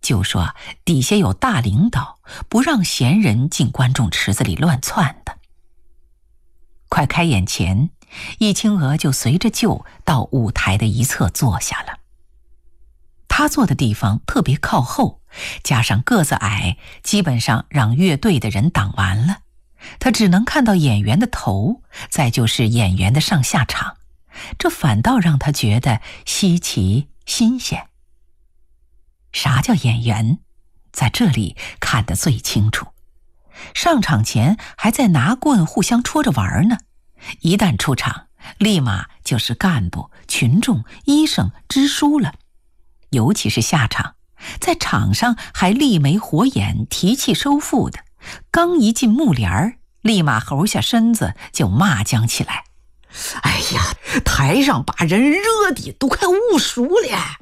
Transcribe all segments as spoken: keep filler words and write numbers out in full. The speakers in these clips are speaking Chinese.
就说底下有大领导，不让闲人进观众池子里乱窜的。快开演前，易清娥就随着舅到舞台的一侧坐下了。他坐的地方特别靠后，加上个子矮，基本上让乐队的人挡完了，他只能看到演员的头，再就是演员的上下场，这反倒让他觉得稀奇新鲜。啥叫演员？在这里看得最清楚。上场前还在拿棍互相戳着玩呢，一旦出场，立马就是干部、群众、医生、支书了。尤其是下场，在场上还立眉活眼、提气收腹的，刚一进幕帘儿，立马猴下身子就骂将起来：“哎呀，台上把人热的都快捂熟了！”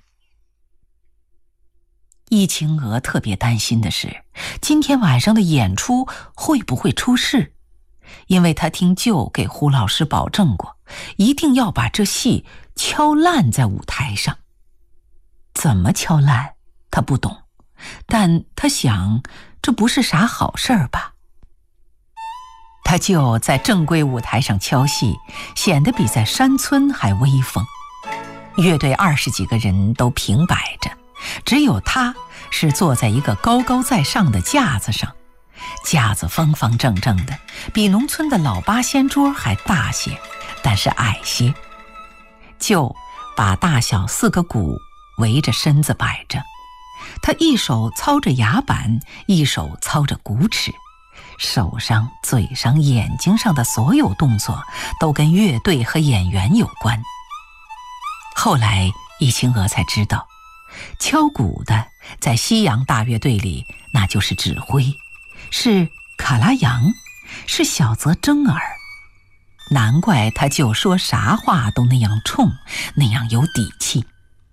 易清娥特别担心的是，今天晚上的演出会不会出事？因为他听舅给胡老师保证过，一定要把这戏敲烂在舞台上。怎么敲烂，他不懂，但他想，这不是啥好事儿吧？他舅在正规舞台上敲戏，显得比在山村还威风。乐队二十几个人都平摆着，只有他是坐在一个高高在上的架子上，架子方方正正的，比农村的老八仙桌还大些，但是矮些。舅把大小四个鼓围着身子摆着，他一手操着牙板，一手操着鼓尺，手上、嘴上、眼睛上的所有动作都跟乐队和演员有关。后来易清娥才知道，敲鼓的在西洋大乐队里那就是指挥，是卡拉扬，是小泽征尔。难怪他就说啥话都那样冲，那样有底气。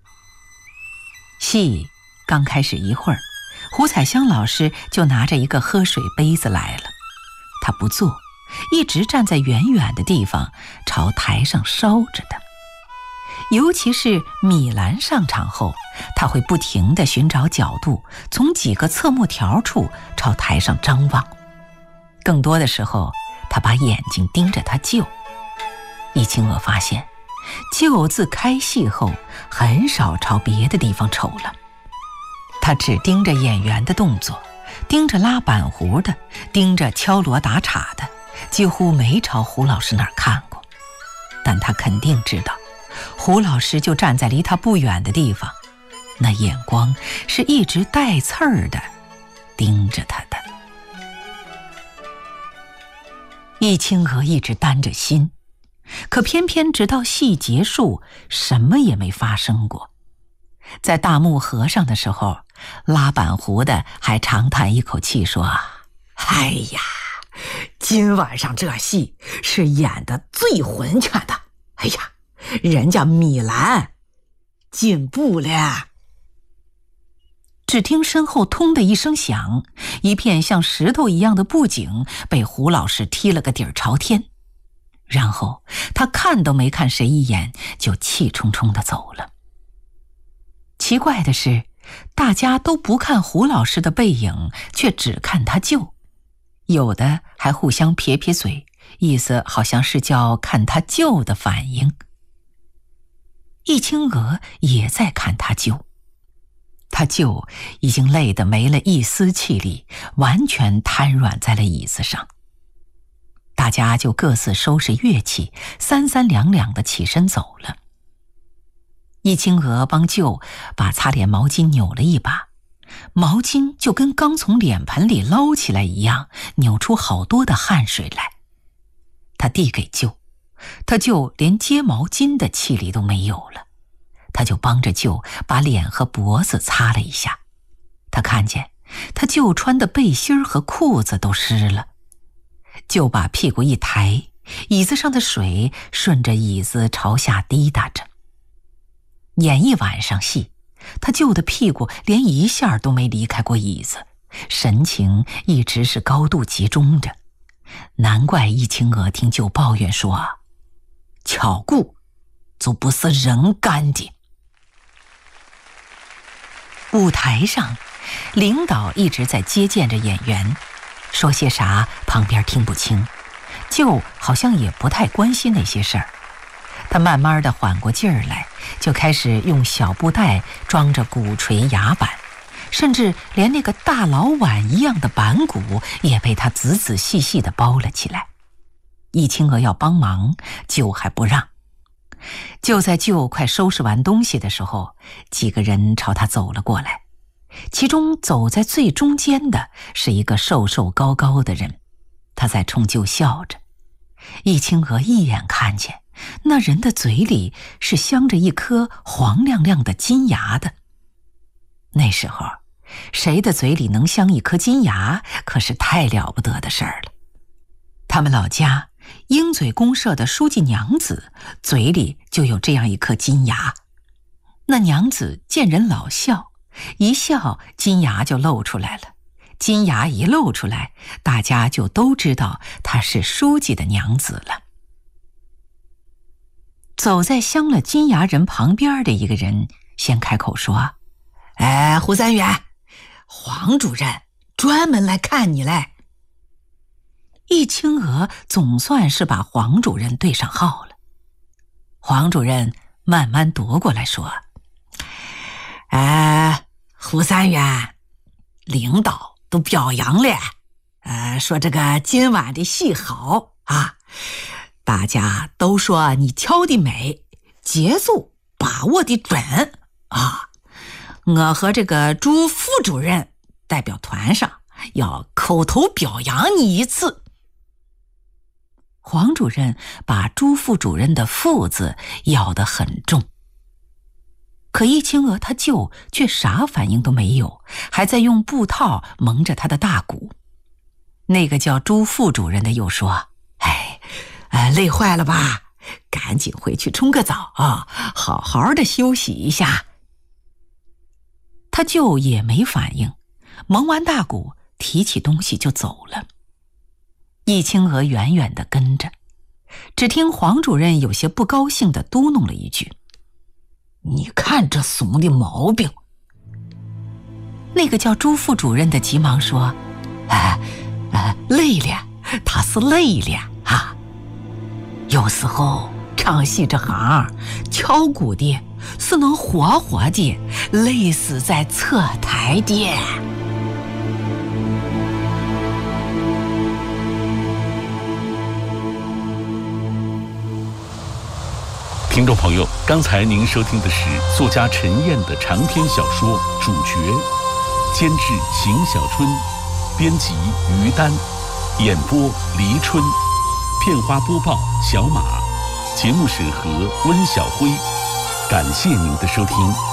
戏刚开始一会儿，胡彩香老师就拿着一个喝水杯子来了。他不坐，一直站在远远的地方朝台上烧着的。尤其是米兰上场后，他会不停地寻找角度，从几个侧幕条处朝台上张望。更多的时候，他把眼睛盯着他舅。易清娥发现，舅自开戏后很少朝别的地方瞅了，他只盯着演员的动作，盯着拉板胡的，盯着敲锣打镲的，几乎没朝胡老师那儿看过。但他肯定知道，胡老师就站在离他不远的地方，那眼光是一直带刺儿的盯着他的。易清娥一直担着心，可偏偏直到戏结束，什么也没发生过。在大幕合上的时候，拉板胡的还长叹一口气说：“哎呀，今晚上这戏是演得最混全的，哎呀，人家米兰进步了。”只听身后通的一声响，一片像石头一样的布景被胡老师踢了个底儿朝天，然后他看都没看谁一眼，就气冲冲地走了。奇怪的是，大家都不看胡老师的背影，却只看他舅，有的还互相撇撇嘴，意思好像是叫看他舅的反应。易清娥也在看他舅，他舅已经累得没了一丝气力，完全瘫软在了椅子上。大家就各自收拾乐器，三三两两地起身走了。易清娥帮舅把擦脸毛巾扭了一把，毛巾就跟刚从脸盆里捞起来一样，扭出好多的汗水来。他递给舅，他舅连接毛巾的气力都没有了，他就帮着舅把脸和脖子擦了一下。他看见他舅穿的背心和裤子都湿了，就把屁股一抬，椅子上的水顺着椅子朝下滴答着。演一晚上戏，他舅的屁股连一下都没离开过椅子，神情一直是高度集中着。难怪易清娥听舅抱怨说：“巧顾就不是人干的。”舞台上领导一直在接见着演员，说些啥旁边听不清，舅好像也不太关心那些事儿。他慢慢的缓过劲儿来，就开始用小布袋装着鼓槌牙板，甚至连那个大老碗一样的板鼓也被他仔仔细细地包了起来。易清娥要帮忙，舅还不让。就在舅快收拾完东西的时候，几个人朝他走了过来，其中走在最中间的是一个瘦瘦高高的人，他在冲舅笑着。易清娥一眼看见那人的嘴里是镶着一颗黄亮亮的金牙的。那时候谁的嘴里能镶一颗金牙可是太了不得的事儿了。他们老家鹰嘴公社的书记娘子嘴里就有这样一颗金牙，那娘子见人老笑，一笑金牙就露出来了，金牙一露出来，大家就都知道她是书记的娘子了。走在镶了金牙人旁边的一个人先开口说：“哎，胡三元，黄主任专门来看你来。”易清娥总算是把黄主任对上号了。黄主任慢慢踱过来说：“哎，胡三元，领导都表扬了，呃，说这个今晚的戏好啊，大家都说你挑的美，节奏把握的准啊。我和这个朱副主任代表团上要口头表扬你一次。”黄主任把朱副主任的副字咬得很重，可易清娥他舅却啥反应都没有，还在用布套蒙着他的大鼓。那个叫朱副主任的又说：“哎，呃，累坏了吧？赶紧回去冲个澡啊，好好的休息一下。”他舅也没反应，蒙完大鼓，提起东西就走了。易清娥远远地跟着，只听黄主任有些不高兴地嘟哝了一句：“你看这怂的毛病。”那个叫朱副主任的急忙说：“啊啊，累了，他是累了啊。有时候唱戏这行，敲鼓的是能活活的累死在侧台的。” 听众朋友，刚才您收听的是作家陈燕的长篇小说《主角》，监制邢小春，编辑于丹，演播黎春，片花播报小马，节目审核温小辉。感谢您的收听。